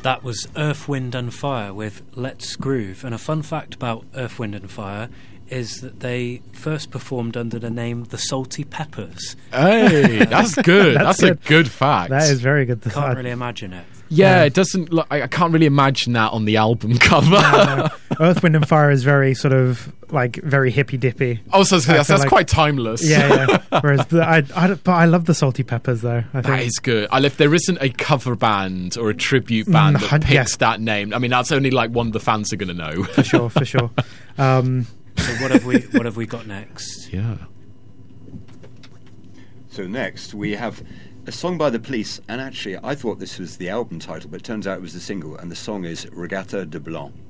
That was Earth, Wind and Fire with Let's Groove. And a fun fact about Earth, Wind and Fire is that they first performed under the name The Salty Peppers. Hey, that's good. that's a good fact. That is very good. Can't really imagine it. Yeah, it doesn't look... I can't really imagine that on the album cover. No. Earth, Wind and Fire is very sort of like very hippy dippy. Oh, so that's like, quite timeless. Yeah. Whereas but I love the Salty Peppers though. I think that is good. If there isn't a cover band or a tribute band that picks that name, I mean, that's only like one of the fans are going to know. For sure. So what have we got next? Yeah. So next we have a song by The Police, and actually I thought this was the album title, but it turns out it was the single, and the song is Regatta de Blanc.